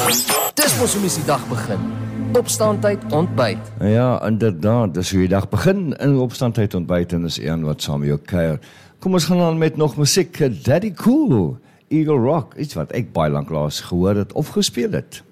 Dis mos hoe mens die dag begin. Opstaantyd, ontbyt. Ja, inderdaad, dis hoe die dag begin in opstandheid ontbyt en is een wat saam met jou kuier. Kom ons gaan aan met nog musiek. Daddy Cool, Eagle Rock, iets wat ek baie lank laas gehoor het of gespeel het.